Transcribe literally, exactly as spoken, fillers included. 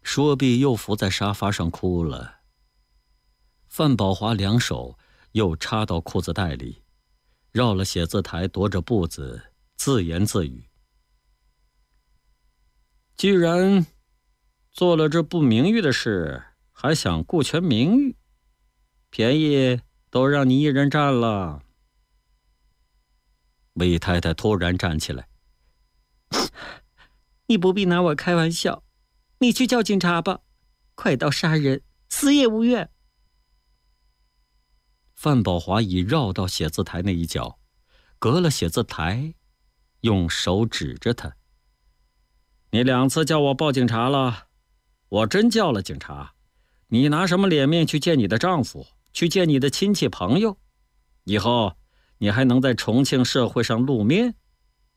说毕又伏在沙发上哭了。范宝华两手又插到裤子袋里，绕了写字台，踱着步子，自言自语：既然做了这不名誉的事，还想顾全名誉，便宜都让你一人占了。魏太太突然站起来： 你不必拿我开玩笑，你去叫警察吧，快刀杀人，死也无怨。 范宝华已绕到写字台那一角，隔了写字台，用手指着他：你两次叫我报警察了，我真叫了警察，你拿什么脸面去见你的丈夫，去见你的亲戚朋友？以后你还能在重庆社会上露面？